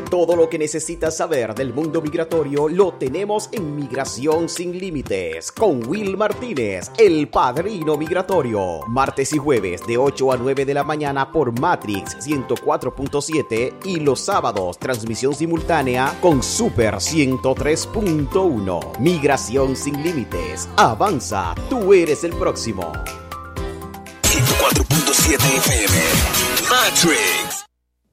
Todo lo que necesitas saber del mundo migratorio lo tenemos en Migración Sin Límites con Will Martínez, el padrino migratorio. Martes y jueves de 8 a 9 de la mañana por Matrix 104.7 y los sábados transmisión simultánea con Super 103.1. Migración Sin Límites. Avanza, tú eres el próximo. 104.7 FM. Matrix.